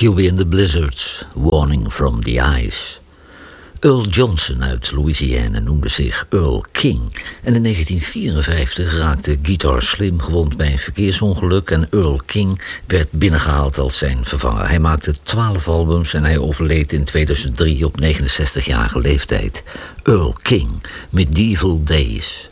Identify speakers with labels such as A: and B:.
A: Huey and the Blizzards, Warning from the Ice. Earl Johnson uit Louisiana noemde zich Earl King en in 1954 raakte Guitar Slim gewond bij een verkeersongeluk en Earl King werd binnengehaald als zijn vervanger. Hij maakte 12 albums en hij overleed in 2003 op 69-jarige leeftijd. Earl King, Medieval Days.